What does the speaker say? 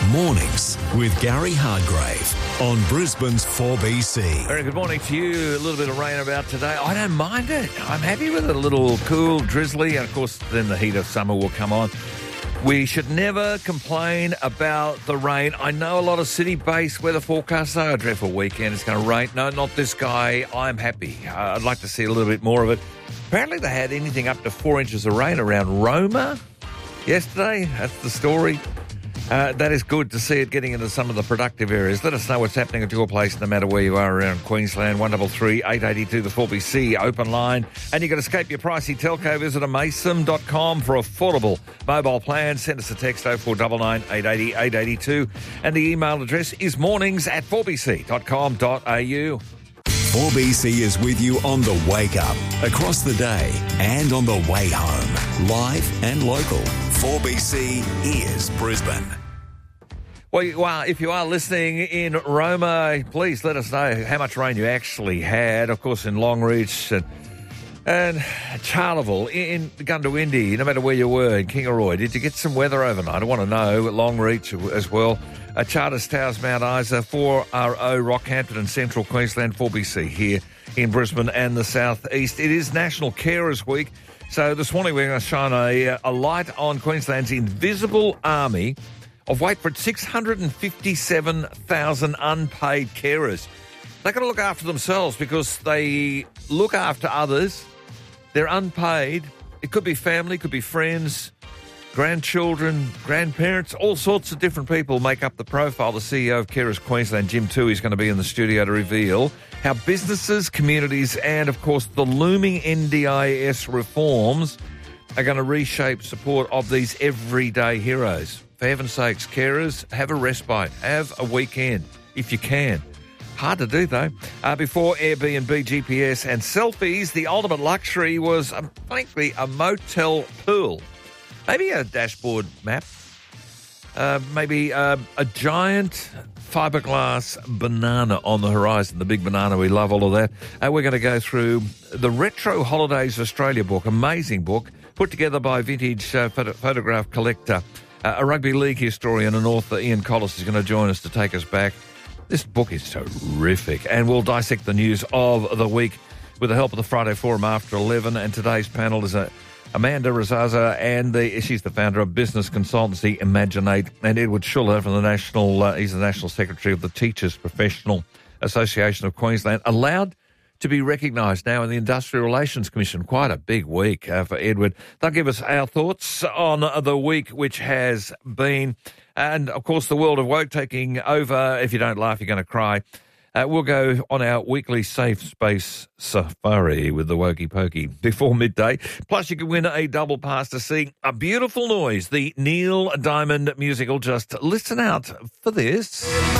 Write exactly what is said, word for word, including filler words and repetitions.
Mornings with Gary Hardgrave on Brisbane's four B C. Very good morning to you. A little bit of rain about today. I don't mind it. I'm happy with it. A little cool, drizzly, and of course then the heat of summer will come on. We should never complain about the rain. I know a lot of city-based weather forecasts say a dreadful weekend. It's going to rain. No, not this guy. I'm happy. Uh, I'd like to see a little bit more of it. Apparently they had anything up to four inches of rain around Roma yesterday. That's the story. Uh, that is good to see it getting into some of the productive areas. Let us know what's happening at your place, no matter where you are around Queensland. one three three, eight eight two, the four B C open line. And you can escape your pricey telco. Visit amason dot com for affordable mobile plans. Send us a text oh four nine nine, eight eight oh, eight eight two. And the email address is mornings at four b c dot com dot a u. four B C is with you on the wake up, across the day, and on the way home. Live and local. four B C is Brisbane. Well, you are, if you are listening in Roma, please let us know how much rain you actually had. Of course, in Longreach and, and Charleville, in Goondiwindi, no matter where you were, in Kingaroy. Did you get some weather overnight? I want to know. Longreach as well. Uh, Charters Towers, Mount Isa, four R O, Rockhampton and Central Queensland, four B C here in Brisbane and the South East. It is National Carers Week. So this morning we're going to shine a, a light on Queensland's invisible army of, wait for it, six hundred fifty-seven thousand unpaid carers. They've got to look after themselves because they look after others. They're unpaid. It could be family, could be friends, grandchildren, grandparents, all sorts of different people make up the profile. The C E O of Carers Queensland, Jim Toohey, is going to be in the studio to reveal how businesses, communities and, of course, the looming N D I S reforms are going to reshape support of these everyday heroes. For heaven's sakes, carers, have a respite, have a weekend if you can. Hard to do, though. Uh, before Airbnb, G P S and selfies, the ultimate luxury was, um, frankly, a motel pool. Maybe a dashboard map. Uh, maybe uh, a giant fiberglass banana on the horizon, the big banana. We love all of that. Uh, we're going to go through the Retro Holidays Australia book, amazing book, put together by vintage uh, photo- photograph collector. Uh, a rugby league historian and author, Ian Collis, is going to join us to take us back. This book is terrific, and we'll dissect the news of the week with the help of the Friday Forum after eleven. And today's panel is a Amanda Razaza, and the, she's the founder of business consultancy Imaginate, and Edward Schuller from the National, uh, he's the National Secretary of the Teachers Professional Association of Queensland, allowed to be recognised now in the Industrial Relations Commission. Quite a big week uh, for Edward. They'll give us our thoughts on the week which has been, and of course the world of woke taking over. If you don't laugh, you're going to cry. Uh, we'll go on our weekly safe space safari with the Wokey Pokey before midday. Plus, you can win a double pass to see A Beautiful Noise, the Neil Diamond musical. Just listen out for this.